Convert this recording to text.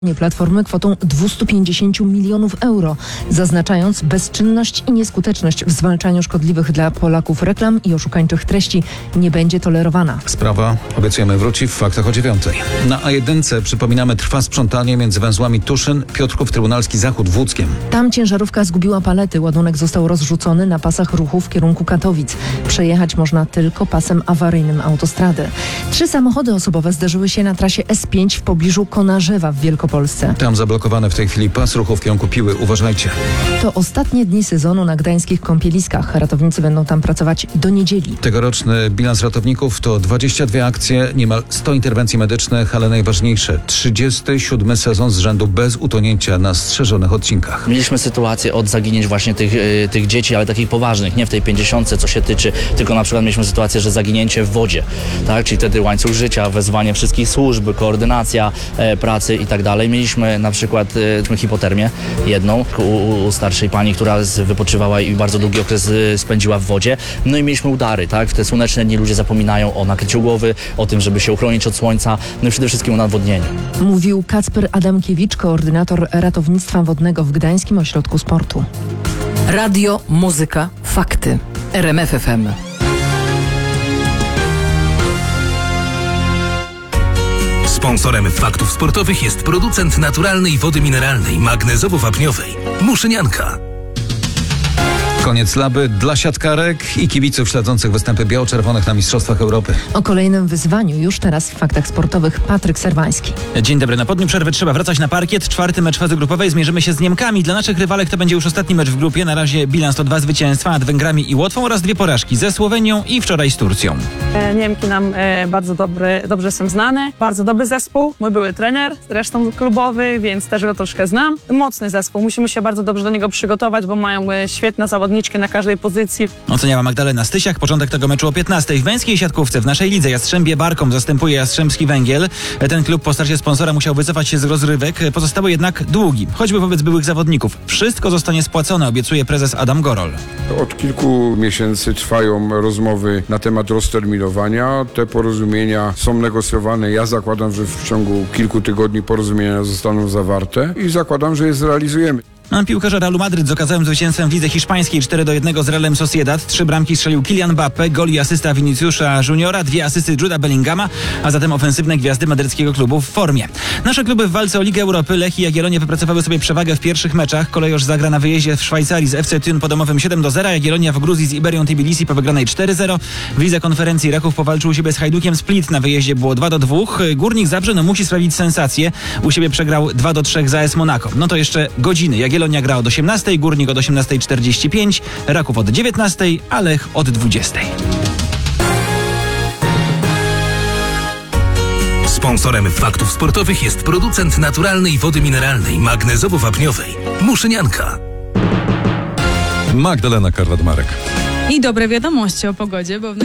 Platformy kwotą 250 milionów euro, zaznaczając bezczynność i nieskuteczność w zwalczaniu szkodliwych dla Polaków reklam i oszukańczych treści nie będzie tolerowana. Sprawa, obiecujemy, wróci w faktach o 9:00. Na A1 przypominamy, trwa sprzątanie między węzłami Tuszyn, Piotrków, Trybunalski Zachód w Łódzkiem. Tam ciężarówka zgubiła palety, ładunek został rozrzucony na pasach ruchu w kierunku Katowic. Przejechać można tylko pasem awaryjnym autostrady. 3 samochody osobowe zderzyły się na trasie S5 w pobliżu Konarzewa w Wielkopolsce. Tam zablokowany w tej chwili pas ruchu w kierunku Piły. Uważajcie. To ostatnie dni sezonu na gdańskich kąpieliskach. Ratownicy będą tam pracować do niedzieli. Tegoroczny bilans ratowników to 22 akcje, niemal 100 interwencji medycznych, ale najważniejsze 37 sezon z rzędu bez utonięcia na strzeżonych odcinkach. Mieliśmy sytuację od zaginięć właśnie tych dzieci, ale takich poważnych, nie w tej 50, co się tyczy, tylko na przykład mieliśmy sytuację, że zaginięcie w wodzie, tak? Czyli wtedy łańcuch życia, wezwanie wszystkich służb, koordynacja pracy i tak dalej. Mieliśmy na przykład hipotermię jedną u starszej pani, która wypoczywała i bardzo długi okres spędziła w wodzie. No i mieliśmy udary, tak? W te słoneczne dni ludzie zapominają o nakryciu głowy, o tym, żeby się uchronić od słońca, no i przede wszystkim o nawodnieniu. Mówił Kacper Adamkiewicz, koordynator ratownictwa wodnego w Gdańskim Ośrodku Sportu. Radio, muzyka, fakty. RMF FM. Sponsorem faktów sportowych jest producent naturalnej wody mineralnej magnezowo-wapniowej Muszynianka. Koniec laby dla siatkarek i kibiców śledzących występy biało-czerwonych na Mistrzostwach Europy. O kolejnym wyzwaniu już teraz w faktach sportowych Patryk Serwański. Dzień dobry. Na po dniu przerwy trzeba wracać na parkiet. 4. mecz fazy grupowej. Zmierzymy się z Niemkami. Dla naszych rywalek to będzie już ostatni mecz w grupie. Na razie bilans to 2 zwycięstwa nad Węgrami i Łotwą oraz 2 porażki ze Słowenią i wczoraj z Turcją. Niemki nam bardzo dobrze są znane. Bardzo dobry zespół. Mój były trener, zresztą klubowy, więc też go troszkę znam. Mocny zespół. Musimy się bardzo dobrze do niego przygotować, bo mają świetne zawodniczki na każdej pozycji. Oceniała Magdalena Stysiak. Początek tego meczu o 15:00. W męskiej siatkówce w naszej lidze Jastrzębie Barkom zastępuje Jastrzębski Węgiel. Ten klub po starcie sponsora musiał wycofać się z rozrywek. Pozostały jednak długi, choćby wobec byłych zawodników. Wszystko zostanie spłacone, obiecuje prezes Adam Gorol. Od kilku miesięcy trwają rozmowy na temat rozterminowania. Te porozumienia są negocjowane. Ja zakładam, że w ciągu kilku tygodni porozumienia zostaną zawarte i zakładam, że je zrealizujemy. Piłkarze Realu Madryt z okazałym zwycięstwem w lidze hiszpańskiej 4-1 z Realem Sociedad. 3 bramki strzelił Kylian Mbappé, gol i asysta Viniciusza Juniora, 2 asysty Juda Bellingama, a zatem ofensywne gwiazdy madryckiego klubu w formie. Nasze kluby w walce o Ligę Europy, Lech i Jagiellonia wypracowały sobie przewagę w pierwszych meczach. Kolejorz zagra na wyjeździe w Szwajcarii z FC Thun po domowym 7-0, Jagiellonia w Gruzji z Iberią Tbilisi po wygranej 4-0. W lidze konferencji Raków powalczył u siebie z Hajdukiem Split, na wyjeździe było 2-2. Górnik Zabrze musi sprawić sensację. U siebie przegrał 2-3 za AS Monaco. No to jeszcze godziny. Jagiellonia gra od 18:00, Górnik od 18:45, Raków od 19:00, a Lech od 20:00. Sponsorem faktów sportowych jest producent naturalnej wody mineralnej magnezowo-wapniowej Muszynianka. Magdalena Karwat-Marek. I dobre wiadomości o pogodzie, bo